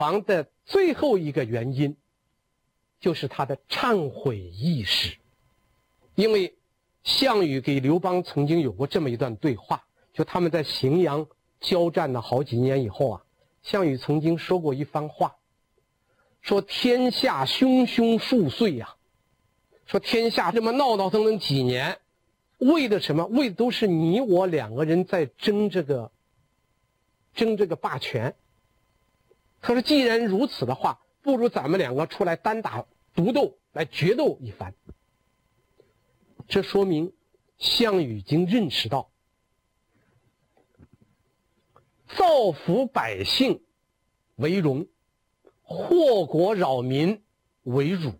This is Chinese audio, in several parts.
亡的最后一个原因，就是他的忏悔意识。因为项羽给刘邦曾经有过这么一段对话，就他们在荥阳交战了好几年以后啊，项羽曾经说过一番话，说天下汹汹数岁呀，说天下这么闹腾腾几年，为的什么？为的都是你我两个人在争这个霸权。他说既然如此的话，不如咱们两个出来单打独斗，来决斗一番。这说明项羽已经认识到造福百姓为荣，祸国扰民为辱。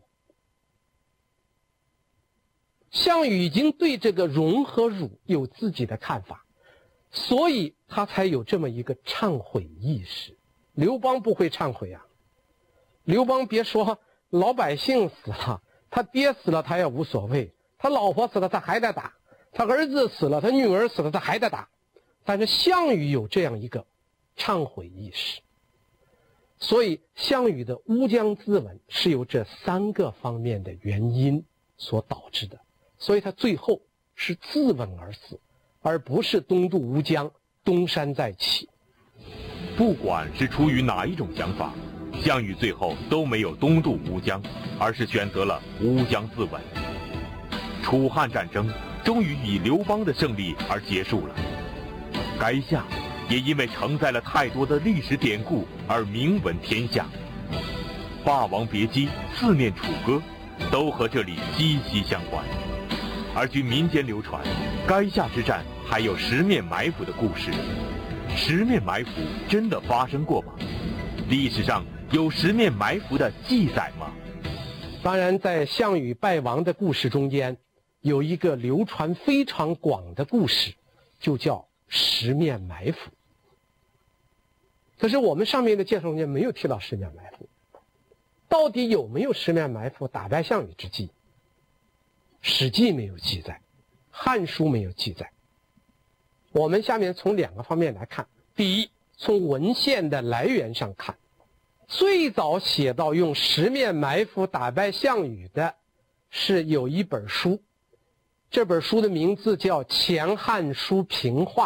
项羽已经对这个荣和辱有自己的看法，所以他才有这么一个忏悔意识。刘邦不会忏悔啊，刘邦别说老百姓死了，他爹死了他也无所谓，他老婆死了他还得打，他儿子死了他女儿死了他还得打。但是项羽有这样一个忏悔意识，所以项羽的乌江自刎是由这3个方面的原因所导致的，所以他最后是自刎而死，而不是东渡乌江，东山再起。 不管是出于哪一种想法，项羽最后都没有东渡乌江，而是选择了乌江自刎。楚汉战争终于以刘邦的胜利而结束了，垓下也因为承载了太多的历史典故而名闻天下。《霸王别姬》《四面楚歌》都和这里息息相关。而据民间流传，垓下之战还有十面埋伏的故事。十面埋伏真的发生过吗？历史上有十面埋伏的记载吗？ 当然，在项羽败亡的故事中间，有一个流传非常广的故事，就叫十面埋伏。可是我们上面的介绍中间没有提到十面埋伏，到底有没有十面埋伏打败项羽之计？《史记》没有记载，《汉书》没有记载。我们下面从2个方面来看。第一，从文献的来源上看，最早写到用十面埋伏打败项羽的是有一本书，这本书的名字叫《前汉书评话》。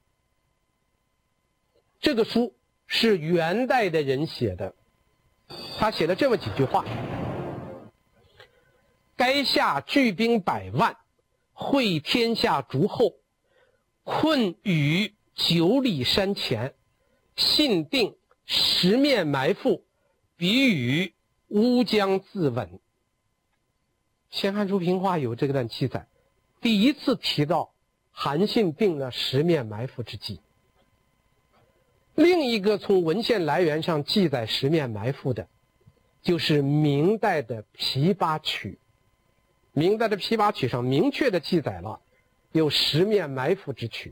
这个书是元代的人写的，他写了这么几句话：垓下聚兵100万，会天下诸侯，困于9里山前，信定十面埋伏，比与乌江自刎。前汉书评话有这段记载，第一次提到韩信定了十面埋伏之计。另一个从文献来源上记载十面埋伏的，就是明代的《琵琶曲》。明代的《琵琶曲》上明确的记载了有十面埋伏之曲，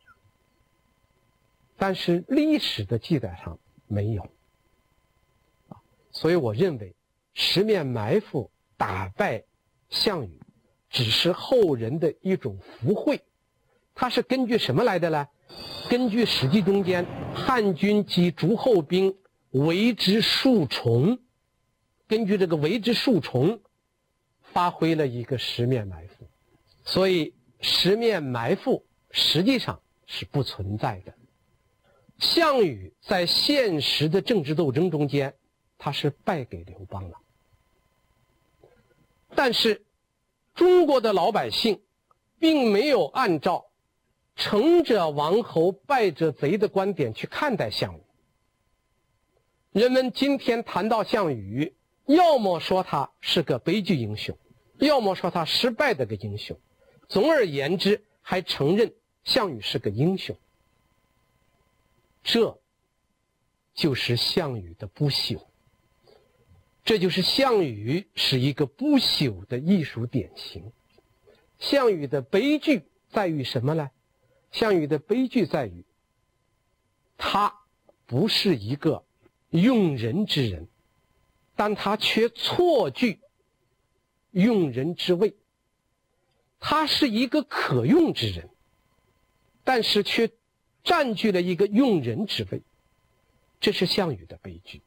但是历史的记载上没有。所以我认为十面埋伏打败项羽只是后人的一种附会，它是根据什么来的呢？根据《史记》中间汉军及诸侯兵为之数重，根据这个为之数重发挥了一个十面埋伏，所以十面埋伏实际上是不存在的。项羽在现实的政治斗争中间，他是败给刘邦了。但是中国的老百姓并没有按照成者王侯败者贼的观点去看待项羽。人们今天谈到项羽，要么说他是个悲剧英雄，要么说他失败的个英雄，总而言之还承认项羽是个英雄。这就是项羽的不朽，这就是项羽是一个不朽的艺术典型。项羽的悲剧在于什么呢？项羽的悲剧在于他不是一个用人之人，但他却错据用人之位。他是一个可用之人，但是却占据了一个用人之位，这是项羽的悲剧。